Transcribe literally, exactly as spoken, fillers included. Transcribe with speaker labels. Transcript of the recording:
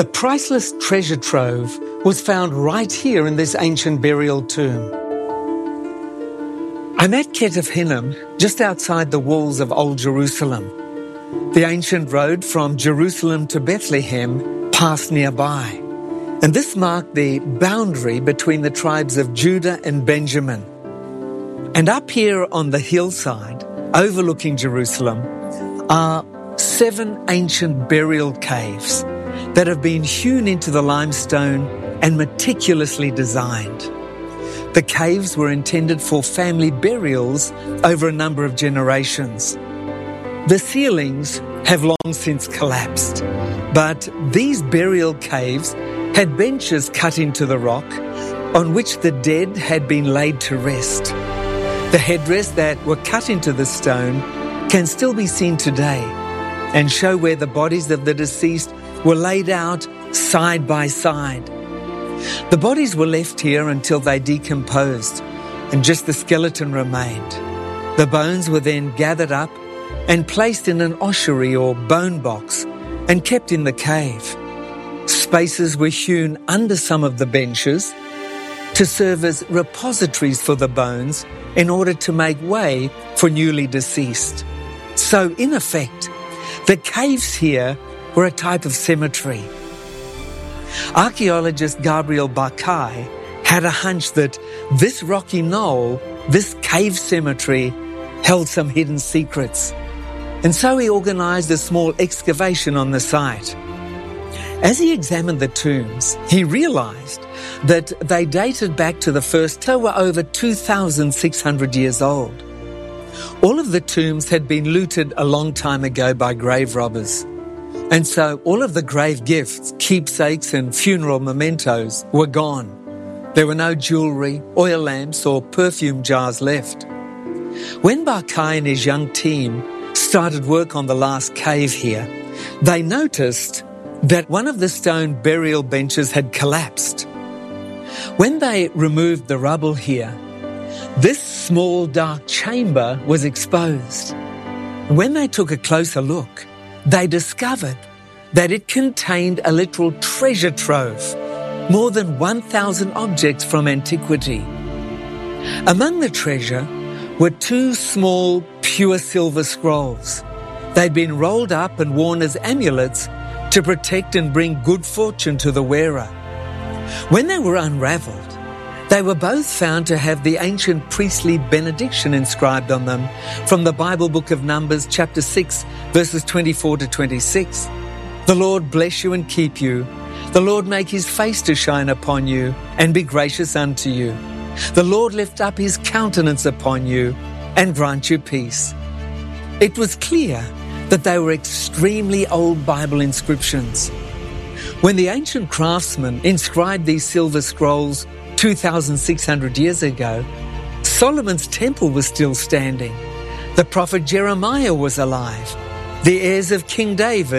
Speaker 1: A priceless treasure trove was found right here in this ancient burial tomb. I'm at Ketef Hinnom, just outside the walls of Old Jerusalem. The ancient road from Jerusalem to Bethlehem passed nearby, and this marked the boundary between the tribes of Judah and Benjamin. And up here on the hillside, overlooking Jerusalem, are seven ancient burial caves that have been hewn into the limestone and meticulously designed. The caves were intended for family burials over a number of generations. The ceilings have long since collapsed, but these burial caves had benches cut into the rock on which the dead had been laid to rest. The headrests that were cut into the stone can still be seen today and show where the bodies of the deceased were laid out side by side. The bodies were left here until they decomposed and just the skeleton remained. The bones were then gathered up and placed in an ossuary or bone box and kept in the cave. Spaces were hewn under some of the benches to serve as repositories for the bones in order to make way for newly deceased. So, in effect, the caves here were a type of cemetery. Archaeologist Gabriel Bachai had a hunch that this rocky knoll, this cave cemetery, held some hidden secrets. And so he organized a small excavation on the site. As he examined the tombs, he realized that they dated back to the first, they were over two thousand six hundred years old. All of the tombs had been looted a long time ago by grave robbers. And so all of the grave gifts, keepsakes and funeral mementos were gone. There were no jewelry, oil lamps or perfume jars left. When Bachai and his young team started work on the last cave here, they noticed that one of the stone burial benches had collapsed. When they removed the rubble here, this small dark chamber was exposed. When they took a closer look, they discovered that it contained a literal treasure trove, more than one thousand objects from antiquity. Among the treasure were two small, pure silver scrolls. They'd been rolled up and worn as amulets to protect and bring good fortune to the wearer. When they were unraveled, they were both found to have the ancient priestly benediction inscribed on them from the Bible book of Numbers, chapter six, verses twenty-four to twenty-six. The Lord bless you and keep you. The Lord make his face to shine upon you and be gracious unto you. The Lord lift up his countenance upon you and grant you peace. It was clear that they were extremely old Bible inscriptions. When the ancient craftsmen inscribed these silver scrolls two thousand six hundred years ago, Solomon's temple was still standing. The prophet Jeremiah was alive. The heirs of King David